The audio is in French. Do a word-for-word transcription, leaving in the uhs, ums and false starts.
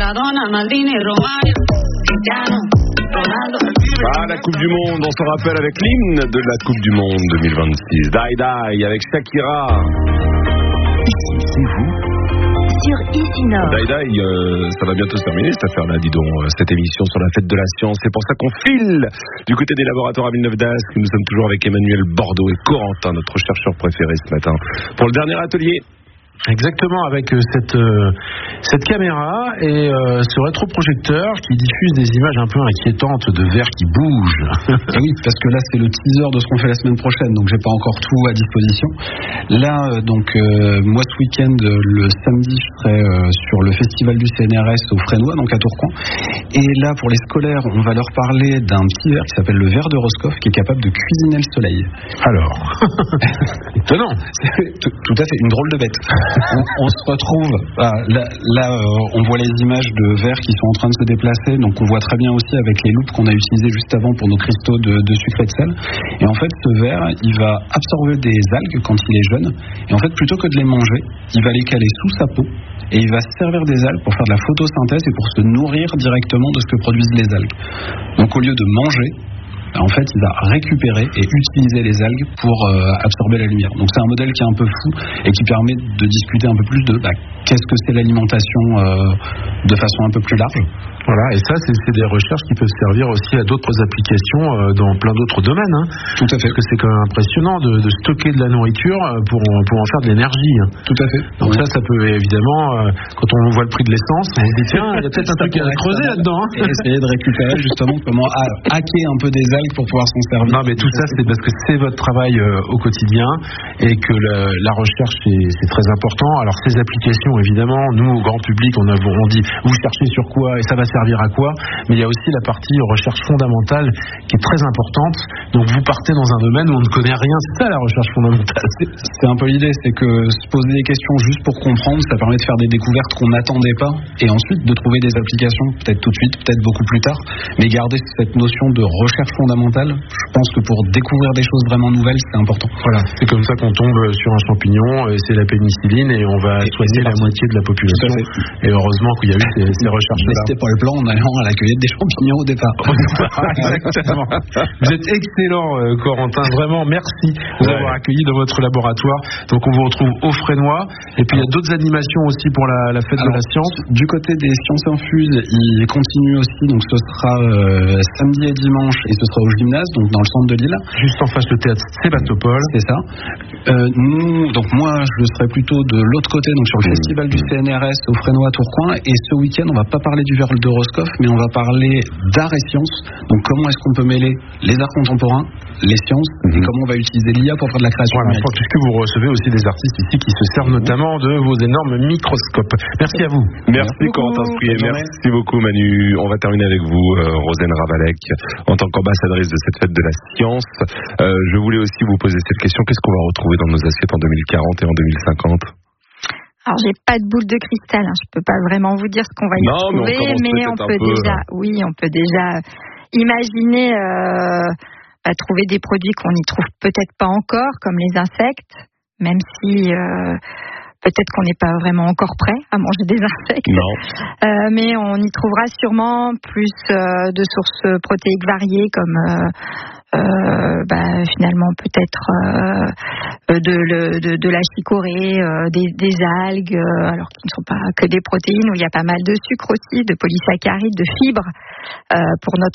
Maradona, Maldini, Romario, Cristiano, Ronaldo. Ah, la Coupe du Monde, on se rappelle avec l'hymne de la Coupe du Monde deux mille vingt-six. Die Die avec Shakira. Ici, c'est vous. Sur Ici Nord. Die Die, euh, ça va bientôt se terminer cette affaire-là, dis donc, euh, cette émission sur la fête de la science. C'est pour ça qu'on file du côté des laboratoires à Villeneuve-d'Ascq. Nous sommes toujours avec Emmanuel Bordeaux et Corentin, notre chercheur préféré ce matin, pour le dernier atelier. Exactement, avec cette, euh, cette caméra et euh, ce rétroprojecteur qui diffuse des images un peu inquiétantes de verre qui bouge. Et oui, parce que là c'est le teaser de ce qu'on fait la semaine prochaine, donc j'ai pas encore tout à disposition. Là, euh, donc euh, moi ce week-end, le samedi, je serai euh, sur le festival du C N R S au Fresnoy, donc à Tourcoing. Et là, pour les scolaires, on va leur parler d'un petit verre qui s'appelle le verre de Roscoff, qui est capable de cuisiner le soleil. Alors, étonnant. tout, tout à fait, une drôle de bête. On, on se retrouve, ah, là, là euh, on voit les images de vers qui sont en train de se déplacer, donc on voit très bien aussi avec les loupes qu'on a utilisées juste avant pour nos cristaux de, de sucre et de sel. Et en fait, ce ver, il va absorber des algues quand il est jeune, et en fait, plutôt que de les manger, il va les caler sous sa peau, et il va se servir des algues pour faire de la photosynthèse et pour se nourrir directement de ce que produisent les algues. Donc au lieu de manger, en fait, il va récupérer et utiliser les algues pour euh, absorber la lumière. Donc c'est un modèle qui est un peu fou et qui permet de discuter un peu plus de bah, qu'est-ce que c'est l'alimentation euh, de façon un peu plus large. Voilà, et ça, c'est, c'est des recherches qui peuvent servir aussi à d'autres applications euh, dans plein d'autres domaines. Hein. Tout à fait. Parce que c'est quand même impressionnant de, de stocker de la nourriture pour, pour en faire de l'énergie. Hein. Tout à fait. Donc oui. ça, ça peut évidemment, euh, quand on voit le prix de l'essence, on se dit tiens, il y a peut-être un truc à creuser là-dedans. Hein. Et essayer de récupérer justement comment hacker un peu des algues pour pouvoir s'en servir. Non, mais tout ça, c'est parce que c'est votre travail euh, au quotidien et que le, la recherche, c'est, c'est très important. Alors ces applications, évidemment, nous, au grand public, on, a, on dit vous cherchez sur quoi et ça va servir à quoi, mais il y a aussi la partie recherche fondamentale qui est très importante. Donc vous partez dans un domaine où on ne connaît rien, c'est ça la recherche fondamentale. C'est, c'est un peu l'idée, c'est que se poser des questions juste pour comprendre, ça permet de faire des découvertes qu'on n'attendait pas et ensuite de trouver des applications, peut-être tout de suite, peut-être beaucoup plus tard, mais garder cette notion de recherche fondamentale, je pense que pour découvrir des choses vraiment nouvelles, c'est important. Voilà, c'est comme ça qu'on tombe sur un champignon, et c'est la pénicilline et on va et soigner la moitié de la population. Et heureusement qu'il y a eu ces, ces recherches-là. Mais c'était pas le plan, on allait à la cueillette des champignons au départ. Exactement. Vous êtes excellent, euh, Corentin. Vraiment, merci de vous ouais. avoir accueilli dans votre laboratoire. Donc, on vous retrouve au Fresnoy. Et puis, il y a d'autres animations aussi pour la, la fête Alors, de la science. Du côté des sciences infuses, il continue aussi. Donc, ce sera euh, samedi et dimanche, et ce sera au gymnase, donc dans le centre de Lille. Juste en face le théâtre Sébastopol. C'est ça. Euh, nous, donc moi, je serai plutôt de l'autre côté, donc sur le mmh. festival du C N R S au Fresnoy à Tourcoing. Et ce week-end, on va pas parler du verre de Roscoff, mais on va parler d'art et sciences. Donc comment est-ce qu'on peut mêler les arts contemporains, les sciences, mmh. et comment on va utiliser l'I A pour faire de la création voilà, numérique. Puisque vous recevez aussi des artistes ici qui se servent mmh. notamment de vos énormes microscopes. Merci à vous. Merci, merci Corentin Sprier, merci beaucoup Manu. On va terminer avec vous, euh, Rosane Ravalec, en tant qu'ambassadrice de cette fête de la science. Euh, je voulais aussi vous poser cette question. Qu'est-ce qu'on va retrouver dans nos assiettes en deux mille quarante et en deux mille cinquante? Alors, j'ai pas de boule de cristal, hein. Je peux pas vraiment vous dire ce qu'on va y non, retrouver, mais on, mais on peut peu, déjà, hein. oui, on peut déjà imaginer euh, bah, trouver des produits qu'on n'y trouve peut-être pas encore, comme les insectes, même si euh, peut-être qu'on n'est pas vraiment encore prêt à manger des insectes. Non. Euh, mais on y trouvera sûrement plus euh, de sources protéiques variées, comme euh, Euh, bah, finalement peut-être euh, de, le, de, de la chicorée, euh, des, des algues, euh, alors qui ne sont pas que des protéines, où il y a pas mal de sucre aussi, de polysaccharides, de fibres euh, pour notre